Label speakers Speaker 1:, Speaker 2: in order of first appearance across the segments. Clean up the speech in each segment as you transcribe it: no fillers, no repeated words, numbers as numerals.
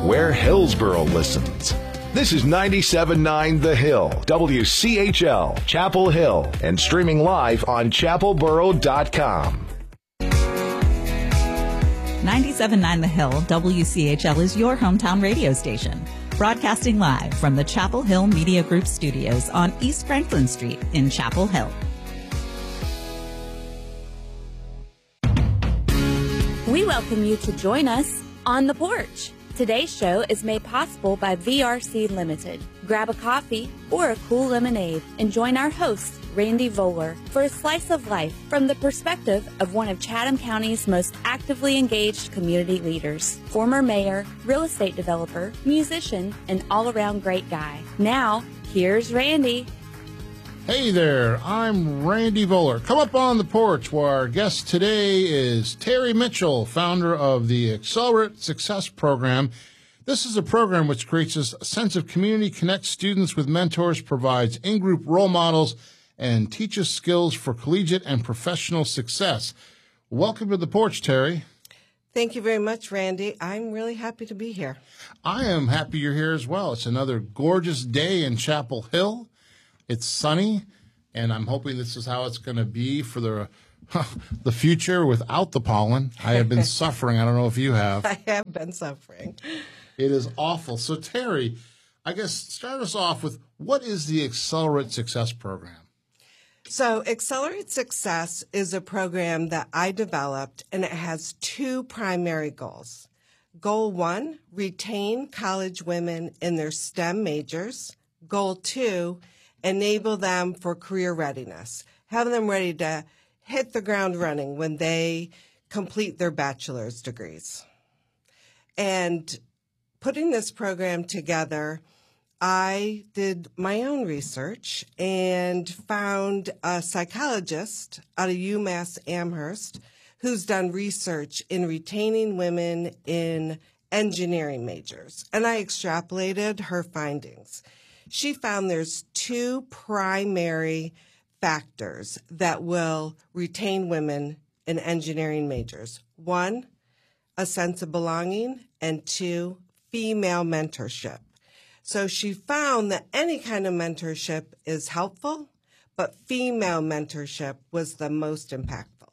Speaker 1: where Hillsboro listens. This is 97.9 The Hill, WCHL, Chapel Hill, and streaming live on chapelboro.com.
Speaker 2: 97.9 The Hill, WCHL is your hometown radio station. Broadcasting live from the Chapel Hill Media Group studios on East Franklin Street in Chapel Hill.
Speaker 3: We welcome you to join us on the porch. Today's show is made possible by VRC Limited. Grab a coffee or a cool lemonade and join our host, Randy Voller, for a slice of life from the perspective of one of Chatham County's most actively engaged community leaders, former mayor, real estate developer, musician, and all-around great guy. Now, here's Randy.
Speaker 4: Hey there, I'm Randy Voller. Come up on the porch where our guest today is Terry Mitchell, founder of the Accelerate Success Program. This is a program which creates a sense of community, connects students with mentors, provides in-group role models, and teaches skills for collegiate and professional success. Welcome to the porch, Terry.
Speaker 5: Thank you very much, Randy. I'm really happy to be here.
Speaker 4: I am happy you're here as well. It's another gorgeous day in Chapel Hill. It's sunny, and I'm hoping this is how it's going to be for the future without the pollen. I have been suffering. I don't know if you have.
Speaker 5: I have been suffering.
Speaker 4: It is awful. So, Terry, I guess start us off with, what is the Accelerate Success Program?
Speaker 5: So Accelerate Success is a program that I developed, and it has two primary goals. Goal 1, retain college women in their STEM majors. Goal 2, enable them for career readiness. Have them ready to hit the ground running when they complete their bachelor's degrees. And putting this program together, I did my own research and found a psychologist out of UMass Amherst who's done research in retaining women in engineering majors. And I extrapolated her findings. She found there's two primary factors that will retain women in engineering majors. 1, a sense of belonging, and 2, female mentorship. So she found that any kind of mentorship is helpful, but female mentorship was the most impactful.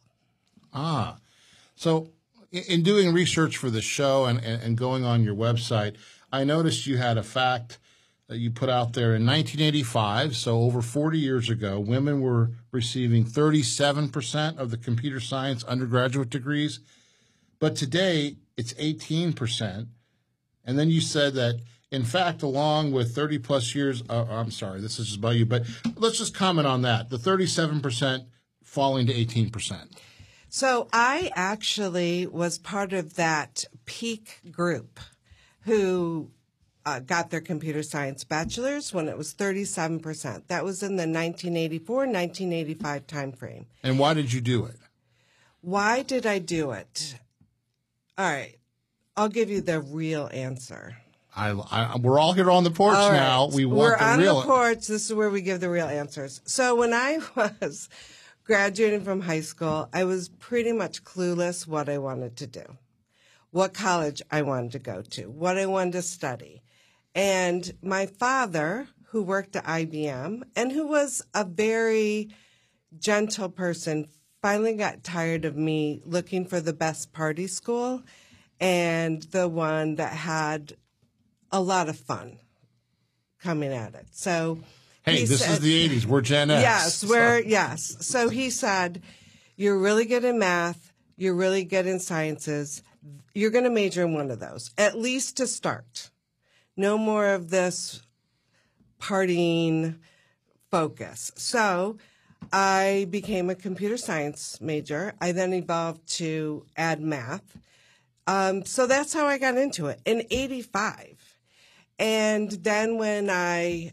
Speaker 4: So in doing research for the show and going on your website, I noticed you had a fact that you put out there in 1985, so over 40 years ago, women were receiving 37% of the computer science undergraduate degrees, but today it's 18%. And then you said that, in fact, along with 30 plus years, I'm sorry, this is just about you, but let's just comment on that, the 37% falling to 18%.
Speaker 5: So I actually was part of that peak group who got their computer science bachelor's when it was 37%. That was in the 1984-1985 timeframe.
Speaker 4: And why did you do it?
Speaker 5: Why did I do it? All right. I'll give you the real answer.
Speaker 4: We're all here on the porch now.
Speaker 5: We're on the porch. This is where we give the real answers. So when I was graduating from high school, I was pretty much clueless what I wanted to do, what college I wanted to go to, what I wanted to study. And my father, who worked at IBM and who was a very gentle person, finally got tired of me looking for the best party school and the one that had a lot of fun coming at it. So
Speaker 4: hey, this is the 80s. We're Gen X.
Speaker 5: Yes. So he said, you're really good in math. You're really good in sciences. You're going to major in one of those, at least to start. No more of this partying focus. So I became a computer science major. I then evolved to add math. So that's how I got into it in 85. And then when I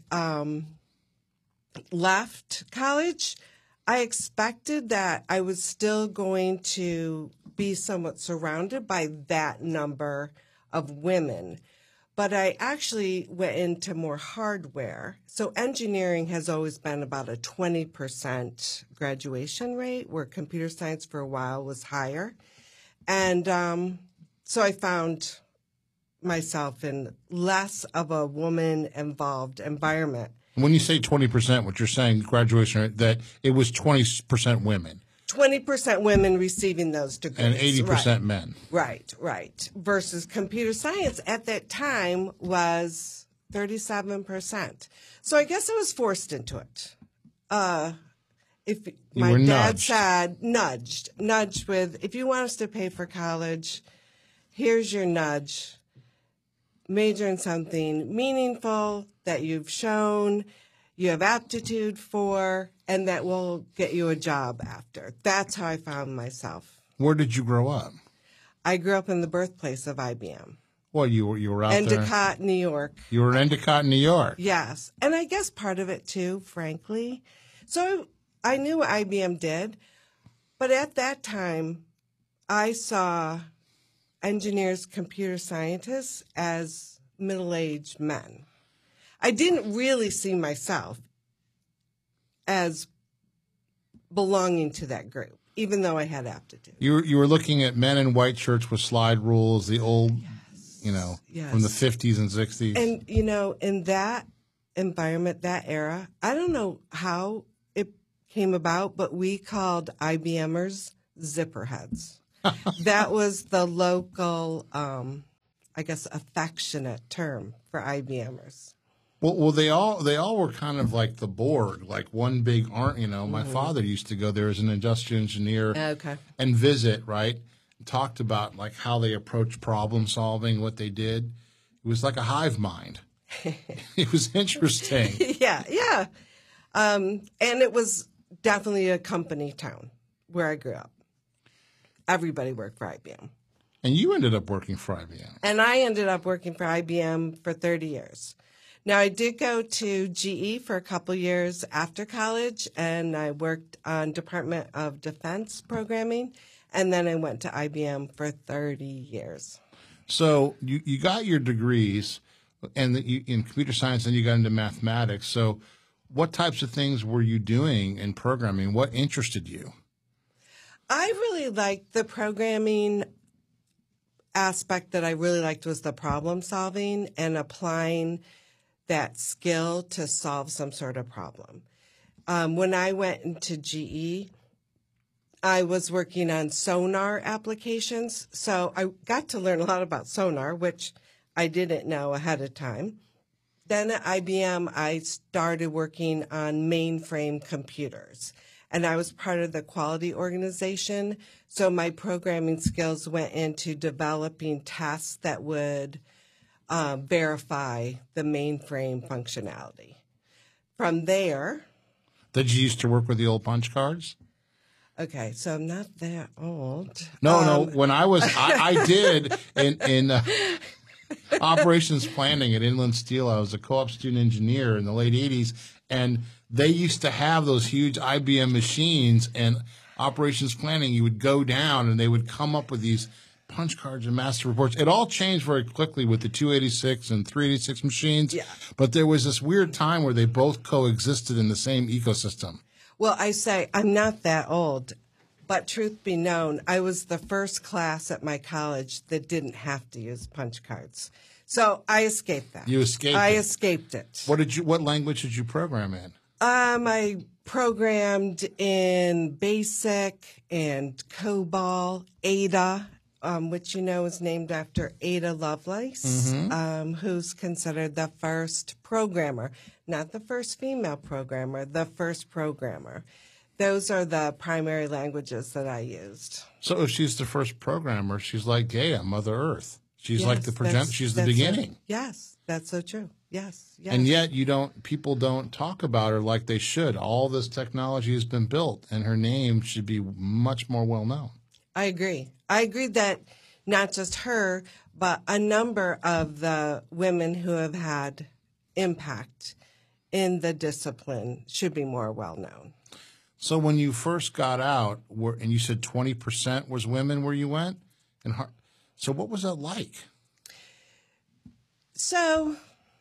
Speaker 5: left college, I expected that I was still going to be somewhat surrounded by that number of women. But I actually went into more hardware. So engineering has always been about a 20% graduation rate, where computer science for a while was higher. And so I found myself in less of a woman-involved environment.
Speaker 4: When you say 20%, what you're saying, graduation rate, that it was 20% women.
Speaker 5: 20% women receiving those degrees.
Speaker 4: And 80%
Speaker 5: right.
Speaker 4: men.
Speaker 5: Right. Versus computer science at that time was 37%. So I guess I was forced into it. If
Speaker 4: You
Speaker 5: my
Speaker 4: were
Speaker 5: dad
Speaker 4: nudged.
Speaker 5: said, nudged with, if you want us to pay for college, here's your nudge. Major in something meaningful that you've shown you have aptitude for, and that will get you a job after. That's how I found myself.
Speaker 4: Where did you grow up?
Speaker 5: I grew up in the birthplace of IBM.
Speaker 4: Well, you were out there.
Speaker 5: Endicott, New York.
Speaker 4: You were in Endicott, New York.
Speaker 5: Yes. And I guess part of it too, frankly. So I knew what IBM did, but at that time, I saw engineers, computer scientists as middle-aged men. I didn't really see myself as belonging to that group, even though I had aptitude.
Speaker 4: You were looking at men in white shirts with slide rules, the old,
Speaker 5: Yes.
Speaker 4: from the 50s and 60s.
Speaker 5: And, in that environment, that era, I don't know how it came about, but we called IBMers zipper heads. That was the local, affectionate term for IBMers.
Speaker 4: Well, they all were kind of like the Borg, like one big arm. My father used to go there as an industrial engineer and visit, right? And talked about like how they approached problem solving, what they did. It was like a hive mind. It was interesting.
Speaker 5: Yeah. And it was definitely a company town where I grew up. Everybody worked for IBM.
Speaker 4: And you ended up working for IBM.
Speaker 5: And I ended up working for IBM for 30 years. Now, I did go to GE for a couple years after college, and I worked on Department of Defense programming, and then I went to IBM for 30 years.
Speaker 4: So you got your degrees in computer science, and you got into mathematics. So what types of things were you doing in programming? What interested you?
Speaker 5: I really liked the programming aspect. That I really liked was the problem solving and applying that skill to solve some sort of problem. When I went into GE, I was working on sonar applications. So I got to learn a lot about sonar, which I didn't know ahead of time. Then at IBM, I started working on mainframe computers. And I was part of the quality organization. So my programming skills went into developing tests that would verify the mainframe functionality. From there...
Speaker 4: Did you used to work with the old punch cards?
Speaker 5: Okay, so I'm not that old.
Speaker 4: No. When I did in operations planning at Inland Steel. I was a co-op student engineer in the late 80s, and they used to have those huge IBM machines, and operations planning, you would go down and they would come up with these punch cards and master reports. It all changed very quickly with the 286 and 386 machines.
Speaker 5: Yeah.
Speaker 4: But there was this weird time where they both coexisted in the same ecosystem.
Speaker 5: Well, I say I'm not that old, but truth be known, I was the first class at my college that didn't have to use punch cards. So I escaped that.
Speaker 4: You escaped
Speaker 5: I
Speaker 4: it.
Speaker 5: escaped it.
Speaker 4: What language did you program in?
Speaker 5: I programmed in BASIC and COBOL, Ada, which is named after Ada Lovelace, who's considered the first programmer, not the first female programmer, the first programmer. Those are the primary languages that I used.
Speaker 4: So if she's the first programmer, she's like Gaia, Mother Earth. She's
Speaker 5: Yes,
Speaker 4: like she's the beginning.
Speaker 5: Yes, that's so true. Yes.
Speaker 4: And yet people don't talk about her like they should. All this technology has been built, and her name should be much more well known.
Speaker 5: I agree. I agree that not just her, but a number of the women who have had impact in the discipline should be more well known.
Speaker 4: So when you first got out, and you said 20% was women where you went, so what was that like?
Speaker 5: So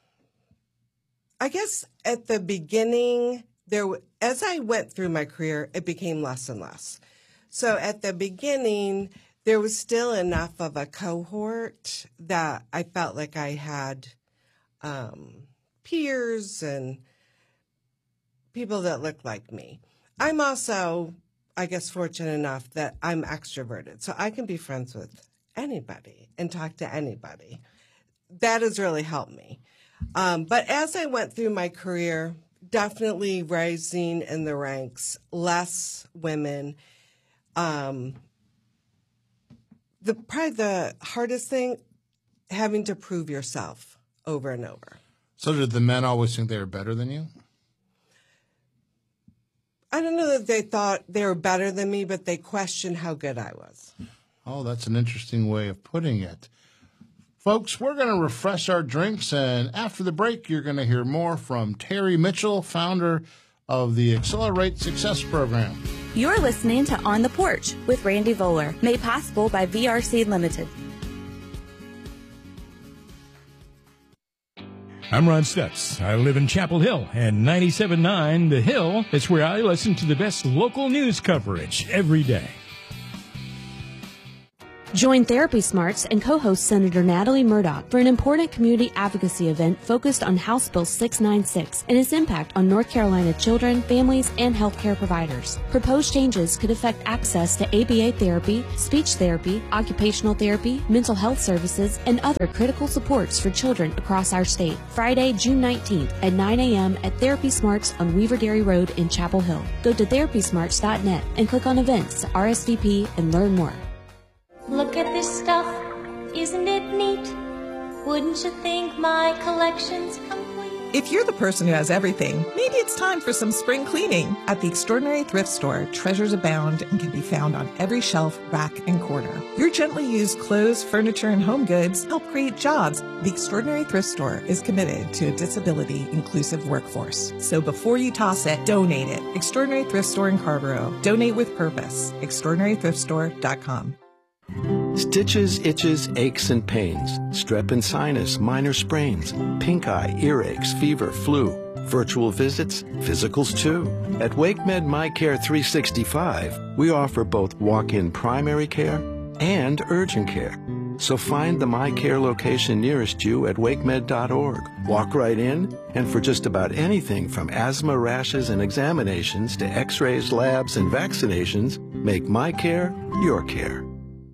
Speaker 5: I guess at the beginning, as I went through my career, it became less and less. So at the beginning, there was still enough of a cohort that I felt like I had peers and people that looked like me. I'm also, I guess, fortunate enough that I'm extroverted, so I can be friends with anybody and talk to anybody. That has really helped me. But as I went through my career, definitely rising in the ranks, less women. Probably the hardest thing, having to prove yourself over and over.
Speaker 4: So did the men always think they were better than you?
Speaker 5: I don't know that they thought they were better than me, but they questioned how good I was.
Speaker 4: Oh, that's an interesting way of putting it. Folks, we're going to refresh our drinks, and after the break, you're going to hear more from Terry Mitchell, founder of the Accelerate Success Program.
Speaker 3: You're listening to On the Porch with Randy Voller, made possible by VRC Limited.
Speaker 6: I'm Ron Stutz. I live in Chapel Hill, and 97.9 The Hill is where I listen to the best local news coverage every day.
Speaker 7: Join Therapy Smarts and co-host Senator Natalie Murdoch for an important community advocacy event focused on House Bill 696 and its impact on North Carolina children, families, and healthcare providers. Proposed changes could affect access to ABA therapy, speech therapy, occupational therapy, mental health services, and other critical supports for children across our state. Friday, June 19th at 9 a.m. at Therapy Smarts on Weaver Dairy Road in Chapel Hill. Go to therapysmarts.net and click on events to RSVP and learn more.
Speaker 8: Look at this stuff, isn't it neat? Wouldn't you think my collection's complete?
Speaker 9: If you're the person who has everything, maybe it's time for some spring cleaning. At the Extraordinary Thrift Store, treasures abound and can be found on every shelf, rack, and corner. Your gently used clothes, furniture, and home goods help create jobs. The Extraordinary Thrift Store is committed to a disability-inclusive workforce. So before you toss it, donate it. Extraordinary Thrift Store in Carrboro. Donate with purpose. ExtraordinaryThriftStore.com.
Speaker 10: Stitches, itches, aches, and pains, strep and sinus, minor sprains, pink eye, earaches, fever, flu, virtual visits, physicals too. At WakeMed MyCare 365, we offer both walk-in primary care and urgent care. So find the MyCare location nearest you at wakemed.org. Walk right in, and for just about anything from asthma, rashes, and examinations to x-rays, labs, and vaccinations, make MyCare your care.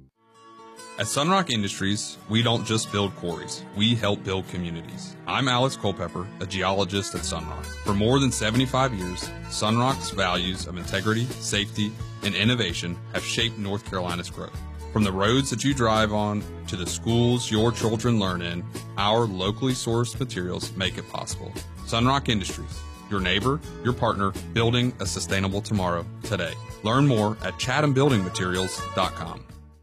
Speaker 11: At Sunrock Industries, we don't just build quarries, we help build communities. I'm Alex Culpepper, a geologist at Sunrock. For more than 75 years, Sunrock's values of integrity, safety, and innovation have shaped North Carolina's growth. From the roads that you drive on to the schools your children learn in, our locally sourced materials make it possible. Sunrock Industries, your neighbor, your partner, building a sustainable tomorrow today. Learn more at chathambuildingmaterials.com.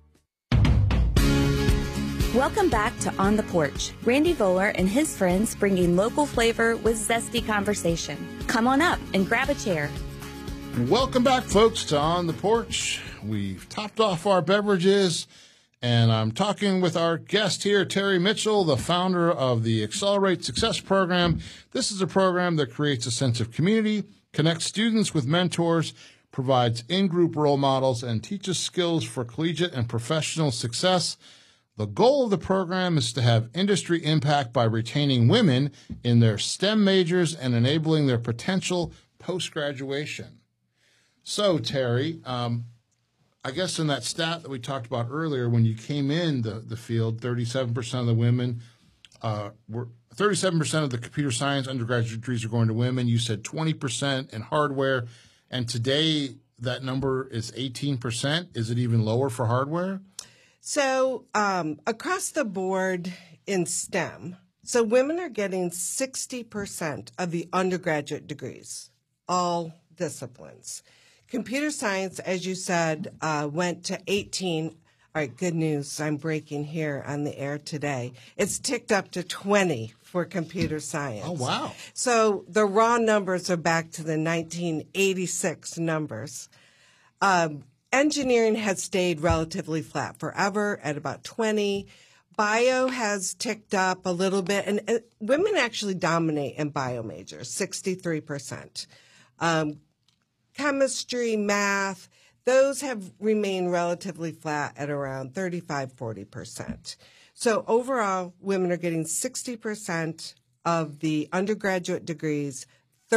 Speaker 3: Welcome back to On the Porch. Randy Voller and his friends bringing local flavor with zesty conversation. Come on up and grab a chair.
Speaker 4: Welcome back, folks, to On the Porch. We've topped off our beverages, and I'm talking with our guest here, Terry Mitchell, the founder of the Accelerate Success Program. This is a program that creates a sense of community, connects students with mentors, provides in-group role models, and teaches skills for collegiate and professional success. The goal of the program is to have industry impact by retaining women in their STEM majors and enabling their potential post-graduation. So, Terry, I guess in that stat that we talked about earlier, when you came in the field, 37% of the women were 37% of the computer science undergraduate degrees are going to women. You said 20% in hardware, and today that number is 18%. Is it even lower for hardware?
Speaker 5: So across the board in STEM, so women are getting 60% of the undergraduate degrees, all disciplines. Computer science, as you said, went to 18. All right, good news. I'm breaking here on the air today. It's ticked up to 20 for computer science.
Speaker 4: Oh, wow.
Speaker 5: So the raw numbers are back to the 1986 numbers. Engineering has stayed relatively flat forever at about 20. Bio has ticked up a little bit, and women actually dominate in bio majors, 63%. Chemistry, math, those have remained relatively flat at around 35-40%. So overall, women are getting 60% of the undergraduate degrees,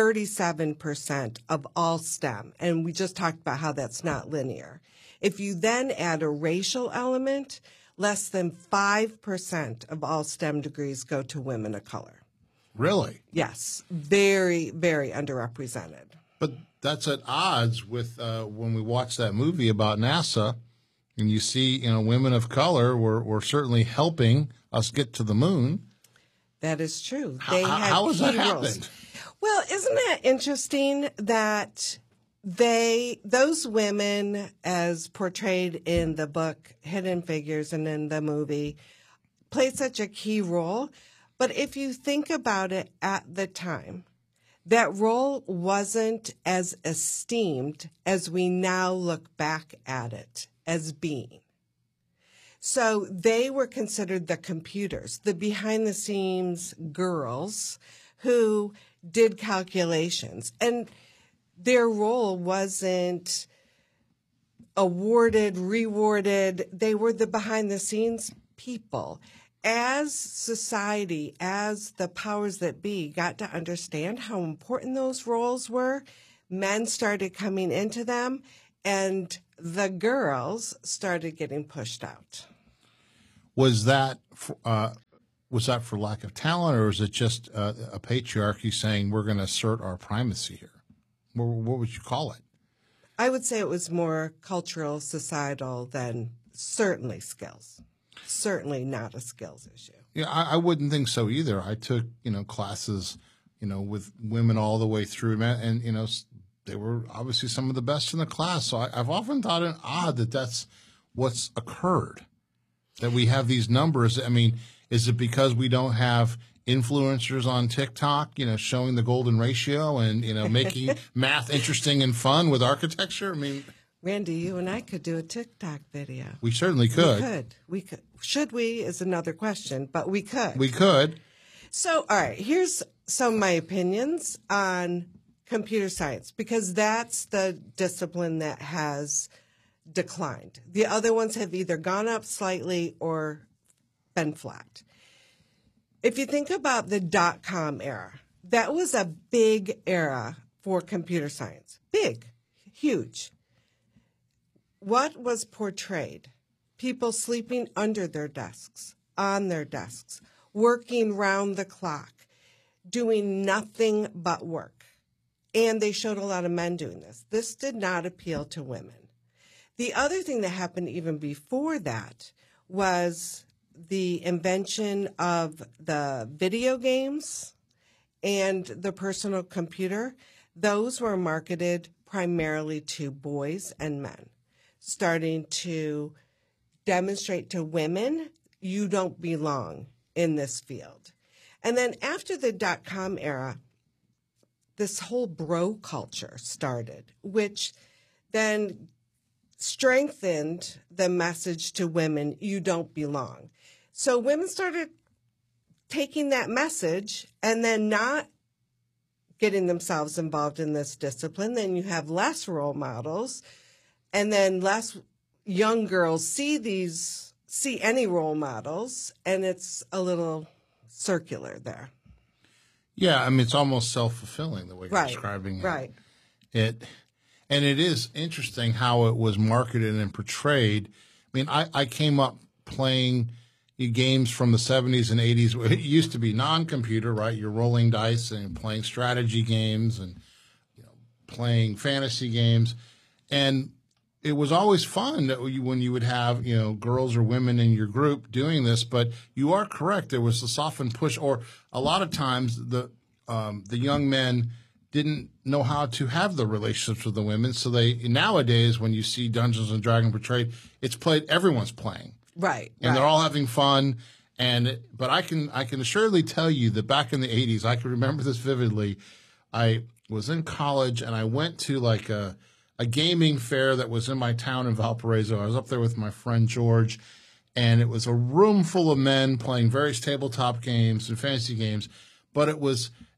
Speaker 5: 37% of all STEM. And we just talked about how that's not linear. If you then add a racial element, less than 5% of all STEM degrees go to women of color.
Speaker 4: Really?
Speaker 5: Yes. Very, very underrepresented.
Speaker 4: But that's at odds with when we watch that movie about NASA and you see, women of color were certainly helping us get to the moon.
Speaker 5: That is true.
Speaker 4: How has that happened?
Speaker 5: Well, isn't that interesting that those women, as portrayed in the book Hidden Figures and in the movie, played such a key role. But if you think about it at the time, that role wasn't as esteemed as we now look back at it as being. So they were considered the computers, the behind-the-scenes girls who did calculations. And their role wasn't awarded, rewarded. They were the behind-the-scenes people. As society, as the powers that be got to understand how important those roles were, men started coming into them, and the girls started getting pushed out.
Speaker 4: Was that for lack of talent, or is it just a patriarchy saying we're going to assert our primacy here? What would you call it?
Speaker 5: I would say it was more cultural, societal than certainly skills. Certainly not a skills issue.
Speaker 4: Yeah, I wouldn't think so either. I took, classes, with women all the way through, and, they were obviously some of the best in the class. So I've often thought it odd that that's what's occurred, that we have these numbers. I mean, is it because we don't have influencers on TikTok, showing the golden ratio and, making math interesting and fun with architecture? I mean,
Speaker 5: Randy, you and I could do a TikTok video.
Speaker 4: We certainly could.
Speaker 5: We could. Should we is another question, but we could.
Speaker 4: We could.
Speaker 5: So, all right, here's some of my opinions on computer science, because that's the discipline that has declined. The other ones have either gone up slightly or been flat. If you think about the .com era, that was a big era for computer science. Big, huge. What was portrayed? People sleeping under their desks, on their desks, working round the clock, doing nothing but work. And they showed a lot of men doing this. This did not appeal to women. The other thing that happened even before that was the invention of the video games and the personal computer. Those were marketed primarily to boys and men, starting to demonstrate to women, you don't belong in this field. And then after the .com era, this whole bro culture started, which then strengthened the message to women, you don't belong. So women started taking that message and then not getting themselves involved in this discipline. Then you have less role models, and then less young girls see any role models, and it's a little circular there.
Speaker 4: Yeah, I mean, it's almost self-fulfilling the way you're describing it.
Speaker 5: Right.
Speaker 4: And it is interesting how it was marketed and portrayed. I mean, I came up playing games from the 70s and 80s. It used to be non-computer, right? You're rolling dice and playing strategy games and playing fantasy games. And it was always fun when you would have, girls or women in your group doing this. But you are correct. There was a softened push, or a lot of times the young men didn't know how to have the relationships with the women. So nowadays, when you see Dungeons and Dragons portrayed, it's played, everyone's playing.
Speaker 5: Right.
Speaker 4: And they're all having fun. But I can assuredly tell you that back in the 80s, I can remember this vividly. I was in college and I went to like a gaming fair that was in my town in Valparaiso. I was up there with my friend George, and it was a room full of men playing various tabletop games and fantasy games. But it was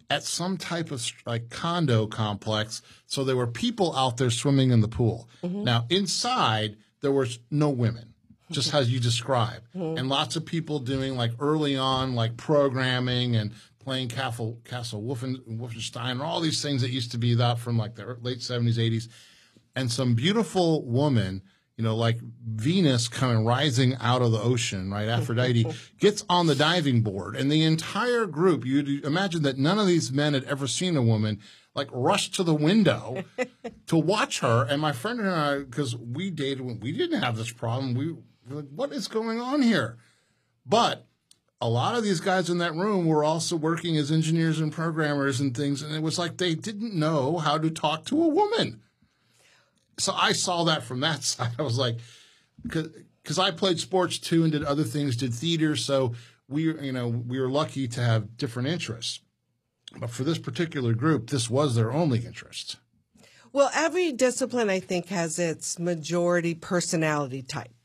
Speaker 4: at some type of like condo complex. So there were people out there swimming in the pool. Mm-hmm. Now, inside, there was no women, just as you described. Mm-hmm. And lots of people doing like early on, like programming and playing Castle Wolfenstein, and all these things that used to be that from like the late 70s, 80s. And some beautiful woman, you know, like Venus coming rising out of the ocean, right? Aphrodite gets on the diving board, and the entire group, you'd imagine that none of these men had ever seen a woman, like rushed to the window to watch her. And my friend and I, because we dated when we didn't have this problem, we were like, what is going on here? But a lot of these guys in that room were also working as engineers and programmers and things, and it was like they didn't know how to talk to a woman. So I saw that from that side. I was like, because I played sports too and did other things, did theater. So we were lucky to have different interests. But for this particular group, this was their only interest.
Speaker 5: Well, every discipline, I think, has its majority personality type.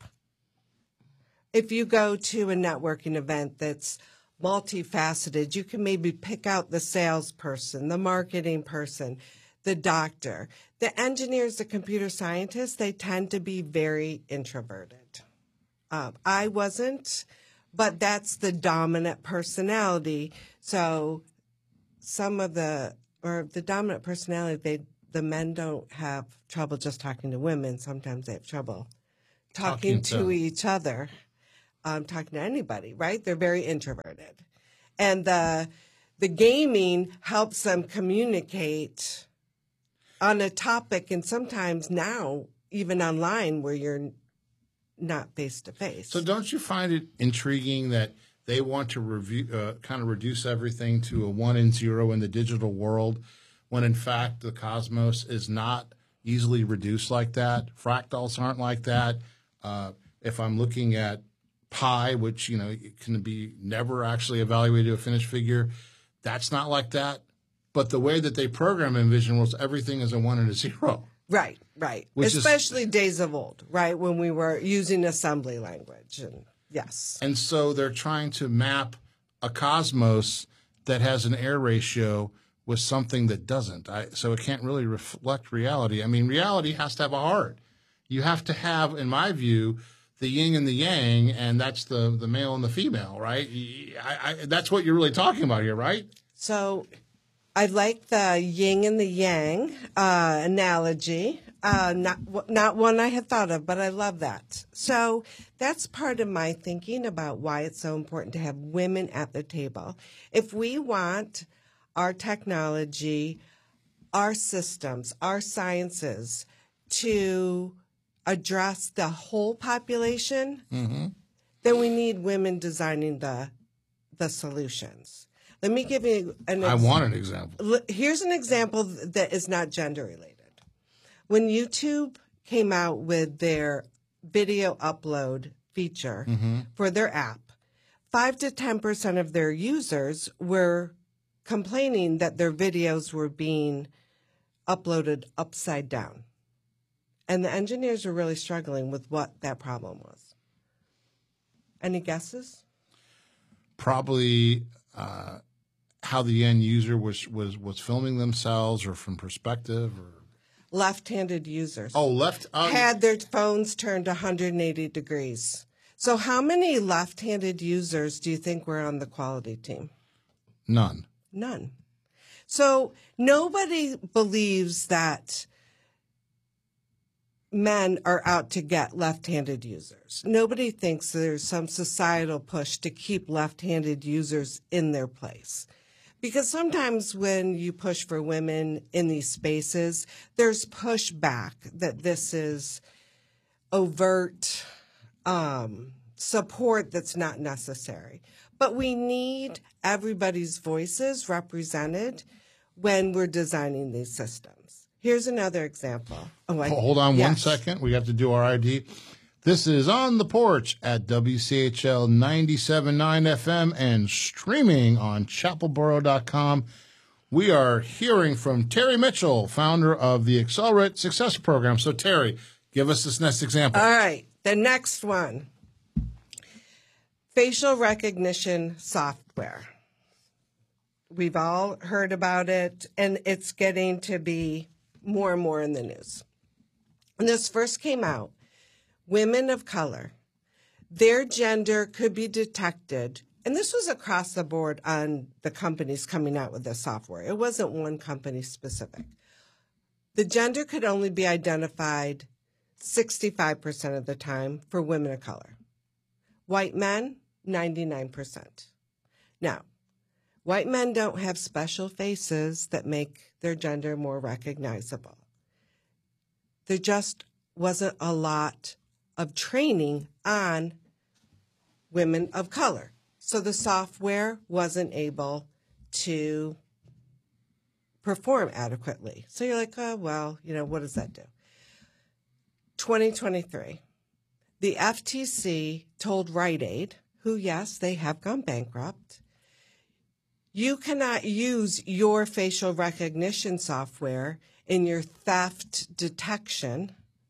Speaker 5: If you go to a networking event that's multifaceted, you can maybe pick out the salesperson, the marketing person, the doctor. The engineers, the computer scientists, they tend to be very introverted. I wasn't, but that's the dominant personality. So the dominant personality, the men don't have trouble just talking to women. Sometimes they have trouble talking to each other, talking to anybody, right? They're very introverted. And the gaming helps them communicate on a topic, and sometimes now even online where you're not face to face.
Speaker 4: So don't you find it intriguing that they want to kind of reduce everything to a 1 and 0 in the digital world, when in fact the cosmos is not easily reduced like that? Fractals aren't like that. If I'm looking at pi, which it can be never actually evaluated to a finished figure, that's not like that. But the way that they program Envision was everything is a 1 and a 0.
Speaker 5: Right. Especially days of old, right, when we were using assembly language. And yes. And
Speaker 4: so they're trying to map a cosmos that has an error ratio with something that doesn't. So it can't really reflect reality. I mean, reality has to have a heart. You have to have, in my view, the yin and the yang, and that's the male and the female, right? That's what you're really talking about here, right?
Speaker 5: So I like the yin and the yang analogy. Not one I had thought of, but I love that. So that's part of my thinking about why it's so important to have women at the table. If we want our technology, our systems, our sciences to address the whole population, then we need women designing the solutions. Let me give you an example.
Speaker 4: I want an example.
Speaker 5: Here's an example that is not gender related. When YouTube came out with their video upload feature for their app, 5 to 10% of their users were complaining that their videos were being uploaded upside down. And the engineers were really struggling with what that problem was. Any guesses?
Speaker 4: Probably how the end user was filming themselves, or from perspective, or
Speaker 5: left-handed users.
Speaker 4: Oh,
Speaker 5: had their phones turned 180 degrees. So how many left-handed users do you think were on the quality team?
Speaker 4: None.
Speaker 5: So nobody believes that men are out to get left-handed users. Nobody thinks there's some societal push to keep left-handed users in their place. Because sometimes when you push for women in these spaces, there's pushback that this is overt support that's not necessary. But we need everybody's voices represented when we're designing these systems. Here's another example.
Speaker 4: Hold on 1 second. We have to do our ID. This is On the Porch at WCHL 97.9 FM and streaming on chapelboro.com. We are hearing from Terry Mitchell, founder of the Accelerate Success Program. So, Terry, give us this next example.
Speaker 5: All right. The next one. Facial recognition software. We've all heard about it, and it's getting to be more and more in the news. When this first came out, women of color, their gender could be detected, and this was across the board on the companies coming out with this software. It wasn't one company specific. The gender could only be identified 65% of the time for women of color. White men, 99%. Now, white men don't have special faces that make their gender more recognizable. There just wasn't a lot of training on women of color. So the software wasn't able to perform adequately. So you're like, oh, well, what does that do? 2023, the FTC told Rite Aid, who, yes, they have gone bankrupt, you cannot use your facial recognition software in your theft detection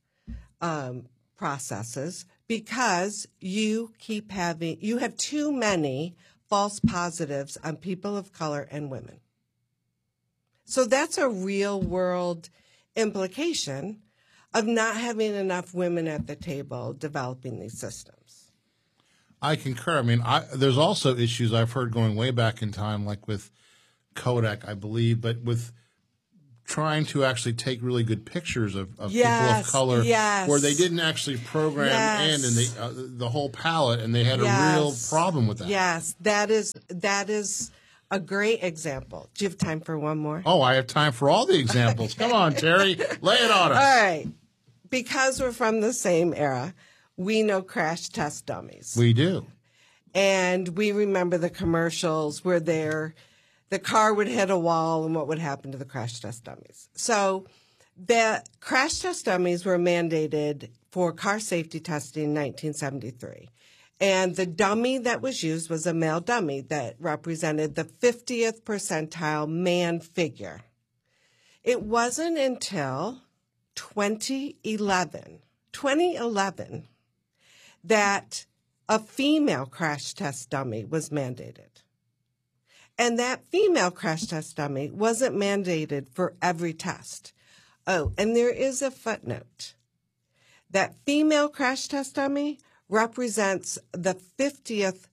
Speaker 5: processes because you have too many false positives on people of color and women. So that's a real world implication of not having enough women at the table developing these systems.
Speaker 4: I concur. I mean, there's also issues I've heard going way back in time, like with Kodak, I believe, but with trying to actually take really good pictures of people of color where they didn't actually program in and the whole palette, and they had a real problem with that.
Speaker 5: Yes, that is a great example. Do you have time for one more?
Speaker 4: Oh, I have time for all the examples. Come on, Terry. Lay it on us.
Speaker 5: All right. Because we're from the same era, we know crash test dummies.
Speaker 4: We do.
Speaker 5: And we remember the commercials where the car would hit a wall and what would happen to the crash test dummies. So the crash test dummies were mandated for car safety testing in 1973. And the dummy that was used was a male dummy that represented the 50th percentile man figure. It wasn't until 2011, that a female crash test dummy was mandated. And that female crash test dummy wasn't mandated for every test. Oh, and there is a footnote. That female crash test dummy represents the 5th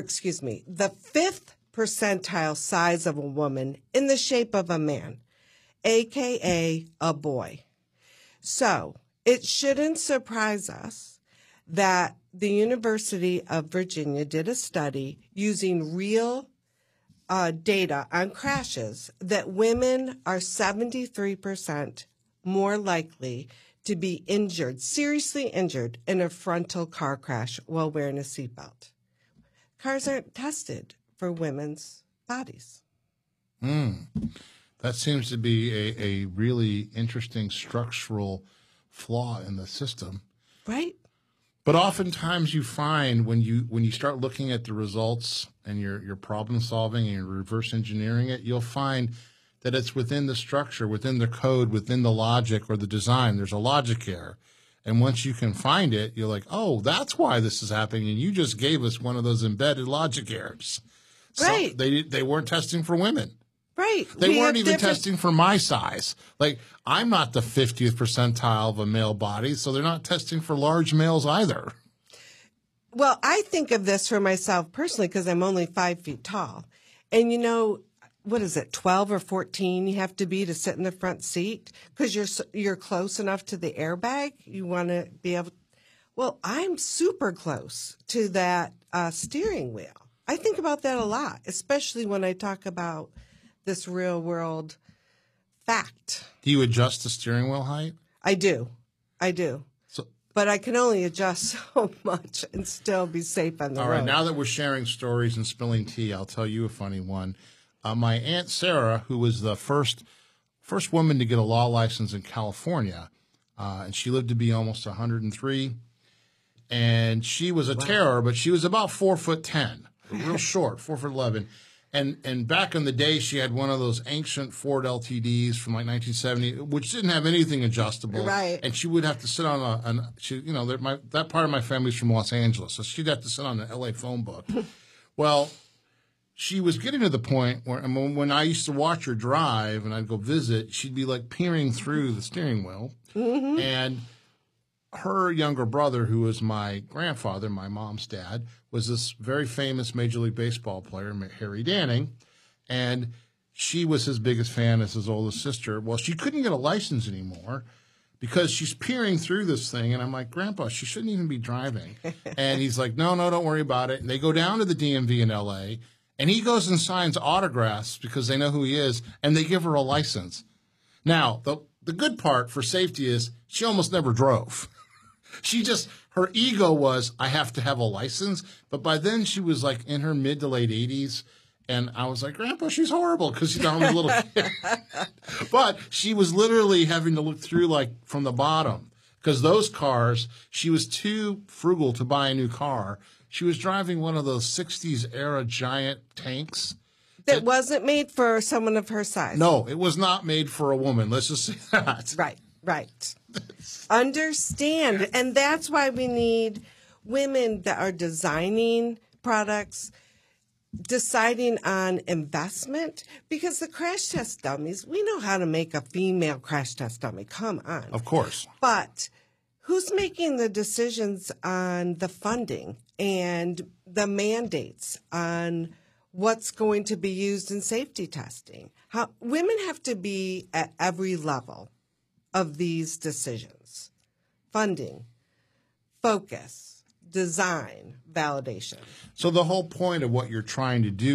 Speaker 5: percentile size of a woman in the shape of a man, aka a boy. So it shouldn't surprise us that the University of Virginia did a study using real data on crashes that women are 73% more likely to be injured, seriously injured, in a frontal car crash while wearing a seatbelt. Cars aren't tested for women's bodies.
Speaker 4: That seems to be a really interesting structural flaw in the system.
Speaker 5: Right.
Speaker 4: But oftentimes you find when you start looking at the results and you're problem solving and you're reverse engineering it, you'll find that it's within the structure, within the code, within the logic or the design. There's a logic error. And once you can find it, you're like, oh, that's why this is happening. And you just gave us one of those embedded logic errors.
Speaker 5: Right.
Speaker 4: So they weren't testing for women.
Speaker 5: Right.
Speaker 4: They weren't even testing for my size. Like, I'm not the 50th percentile of a male body, so they're not testing for large males either.
Speaker 5: Well, I think of this for myself personally because I'm only 5 feet tall. And what is it, 12 or 14 you have to be to sit in the front seat because you're close enough to the airbag. You want to be able. Well, I'm super close to that steering wheel. I think about that a lot, especially when I talk about this real world fact.
Speaker 4: Do you adjust the steering wheel height?
Speaker 5: I do. But I can only adjust so much and still be safe on the road.
Speaker 4: All right, now that we're sharing stories and spilling tea, I'll tell you a funny one. My Aunt Sarah, who was the first woman to get a law license in California, and she lived to be almost 103, and she was a terror, but she was about 4'10", real short, 4'11". And back in the day, she had one of those ancient Ford LTDs from like 1970, which didn't have anything adjustable.
Speaker 5: Right.
Speaker 4: And she would have to sit on that part of my family's from Los Angeles, so she'd have to sit on the LA phone book. Well, she was getting to the point where, I mean, when I used to watch her drive and I'd go visit, she'd be like peering through the steering wheel. Mm-hmm. And her younger brother, who was my grandfather, my mom's dad, was this very famous Major League Baseball player, Harry Danning. And she was his biggest fan as his oldest sister. Well, she couldn't get a license anymore because she's peering through this thing. And I'm like, Grandpa, she shouldn't even be driving. And he's like, no, don't worry about it. And they go down to the DMV in L.A., and he goes and signs autographs because they know who he is, and they give her a license. Now, the good part for safety is she almost never drove. Her ego was, I have to have a license. But by then she was like in her mid to late 80s. And I was like, Grandpa, she's horrible because I'm a little kid. But she was literally having to look through like from the bottom because those cars, she was too frugal to buy a new car. She was driving one of those 60s era giant tanks.
Speaker 5: That wasn't made for someone of her size.
Speaker 4: No, it was not made for a woman. Let's just say that.
Speaker 5: Right. Understand. And that's why we need women that are designing products, deciding on investment, because the crash test dummies, we know how to make a female crash test dummy. Come on.
Speaker 4: Of course.
Speaker 5: But who's making the decisions on the funding and the mandates on what's going to be used in safety testing? Women have to be at every level of these decisions: funding, focus, design, validation.
Speaker 4: So the whole point of what you're trying to do